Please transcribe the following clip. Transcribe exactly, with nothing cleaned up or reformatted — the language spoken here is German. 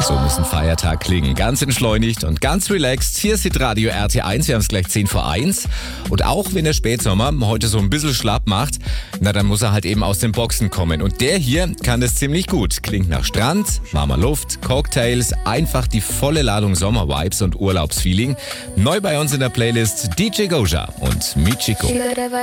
So muss ein Feiertag klingen. Ganz entschleunigt und ganz relaxed. Hier ist Hitradio R T eins. Wir haben es gleich zehn vor eins. Und auch wenn der Spätsommer heute so ein bisschen schlapp macht, na dann muss er halt eben aus den Boxen kommen. Und der hier kann das ziemlich gut. Klingt nach Strand, warmer Luft, Cocktails, einfach die volle Ladung Sommervibes und Urlaubsfeeling. Neu bei uns in der Playlist D J Goja und Michiko.